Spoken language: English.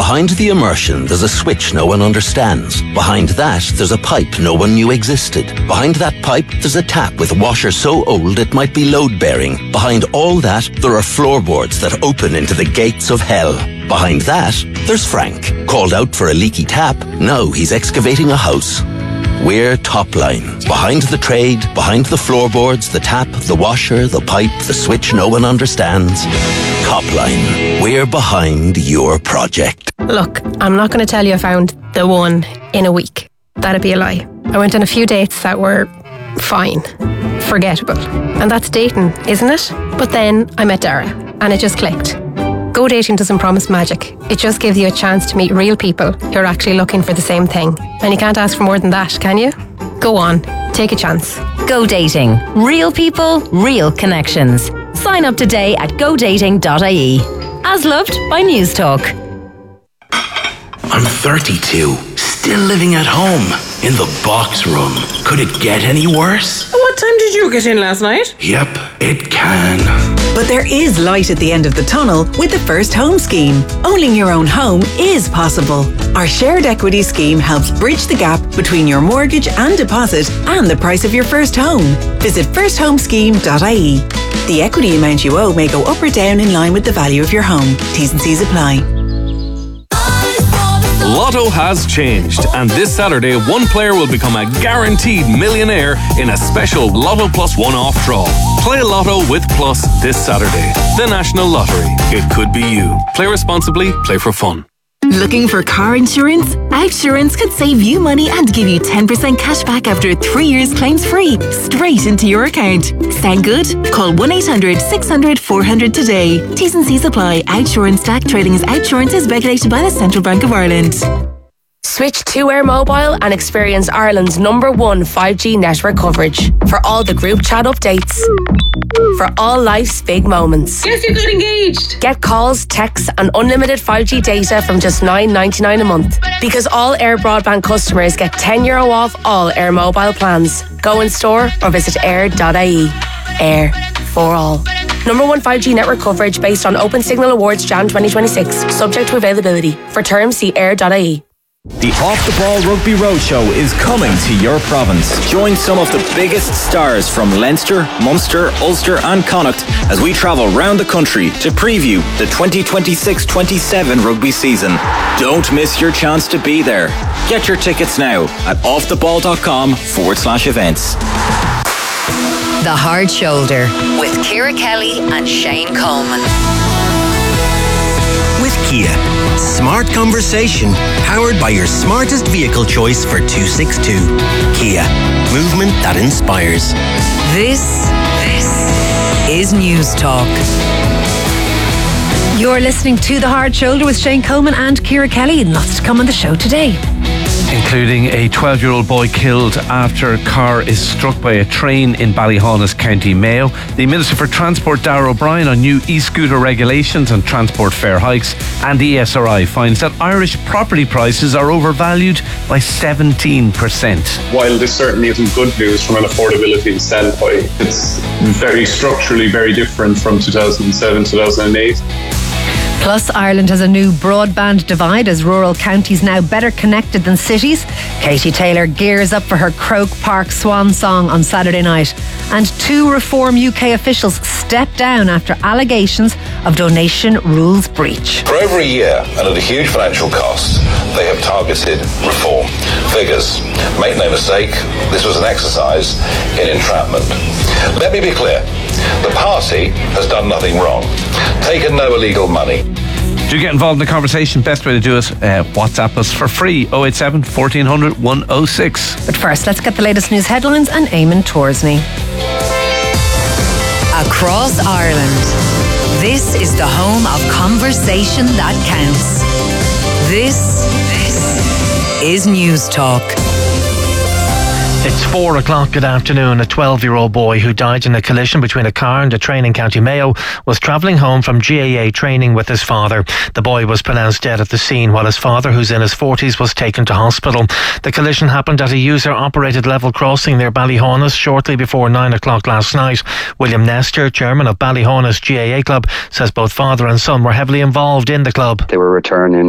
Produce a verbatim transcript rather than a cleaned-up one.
Behind the immersion, there's a switch no one understands. Behind that, there's a pipe no one knew existed. Behind that pipe, there's a tap with a washer so old it might be load-bearing. Behind all that, there are floorboards that open into the gates of hell. Behind that, there's Frank. Called out for a leaky tap, now he's excavating a house. We're Topline. Behind the trade, behind the floorboards, the tap, the washer, the pipe, the switch no one understands. Topline. We're behind your project. Look, I'm not going to tell you I found the one in a week. That'd be a lie. I went on a few dates that were fine, forgettable. And that's dating, isn't it? But then I met Dara and it just clicked. Go Dating doesn't promise magic. It just gives you a chance to meet real people who are actually looking for the same thing. And you can't ask for more than that, can you? Go on, take a chance. Go Dating. Real people, real connections. Sign up today at go dating dot I E. As loved by News Talk. I'm thirty-two, still living at home, in the box room. Could it get any worse? What time did you get in last night? Yep, it can. But there is light at the end of the tunnel with the First Home Scheme. Owning your own home is possible. Our shared equity scheme helps bridge the gap between your mortgage and deposit and the price of your first home. Visit first home scheme dot I E. The equity amount you owe may go up or down in line with the value of your home. T's and C's apply. Lotto has changed, and this Saturday, one player will become a guaranteed millionaire in a special Lotto Plus one-off draw. Play Lotto with Plus this Saturday. The National Lottery. It could be you. Play responsibly. Play for fun. Looking for car insurance? Outsurance could save you money and give you ten percent cash back after three years claims free, straight into your account. Sound good? Call one eight hundred six hundred four hundred today. T's and C's apply. Outsurance Stack Trading as Outsurance is regulated by the Central Bank of Ireland. Switch to Air Mobile and experience Ireland's number one five G network coverage. For all the group chat updates. For all life's big moments. Guess you got engaged. Get calls, texts and unlimited five G data from just nine ninety-nine a month. Because all Air Broadband customers get ten euro off all Air Mobile plans. Go in store or visit air dot I E. Air for all. Number one five G network coverage based on Open Signal Awards January twenty twenty-six. Subject to availability. For terms, see air dot I E. The Off the Ball Rugby Roadshow is coming to your province. Join some of the biggest stars from Leinster, Munster, Ulster and Connacht as we travel round the country to preview the twenty twenty-six twenty-seven rugby season. Don't miss your chance to be there. Get your tickets now at offtheball.com forward slash events. The Hard Shoulder with Ciara Kelly and Shane Coleman. With Kia, smart conversation powered by your smartest vehicle choice for two sixty-two. Kia, movement that inspires. This, this is News Talk. You're listening to The Hard Shoulder with Shane Coleman and Ciara Kelly. Lots to come on the show today. Including a twelve-year-old boy killed after a car is struck by a train in Ballyhaunis, County Mayo. The Minister for Transport, Darragh O'Brien, on new e-scooter regulations and transport fare hikes. And the E S R I finds that Irish property prices are overvalued by seventeen percent. While this certainly isn't good news from an affordability standpoint, it's very structurally very different from two thousand seven, two thousand eight. Plus, Ireland has a new broadband divide as rural counties now better connected than cities. Katie Taylor gears up for her Croke Park swan song on Saturday night. And two Reform U K officials step down after allegations of donation rules breach. For over a year and at a huge financial cost, they have targeted reform. Figures. Make no mistake, this was an exercise in entrapment. Let me be clear. The party has done nothing wrong. Taken no illegal money. Do get involved in the conversation. Best way to do it, uh, WhatsApp us for free. oh eight seven, fourteen hundred, one oh six. But first, let's get the latest news headlines and Eamon Torsney. Across Ireland, this is the home of conversation that counts. This, this is News Talk. It's four o'clock. Good afternoon. A twelve-year-old boy who died in a collision between a car and a train in County Mayo was travelling home from G A A training with his father. The boy was pronounced dead at the scene while his father, who's in his forties, was taken to hospital. The collision happened at a user-operated level crossing near Ballyhaunis shortly before nine o'clock last night. William Nestor, chairman of Ballyhaunis G A A Club, says both father and son were heavily involved in the club. They were returning